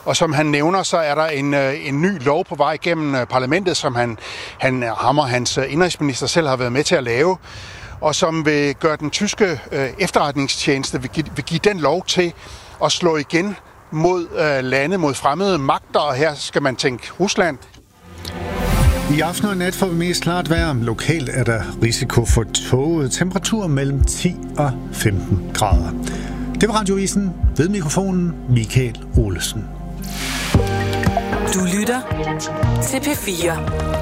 Og som han nævner, så er der en ny lov på vej gennem parlamentet, som ham og hans indrigsminister selv har været med til at lave, og som vil gøre den tyske efterretningstjeneste, vil give den lov til at slå igen mod lande, mod fremmede magter, og her skal man tænke Rusland. I aften og nat får vi mest klart vejr. Lokalt er der risiko for tåge. Temperatur mellem 10 og 15 grader. Det var Radioavisen. Ved mikrofonen Michael Olesen. Du lytter til P4.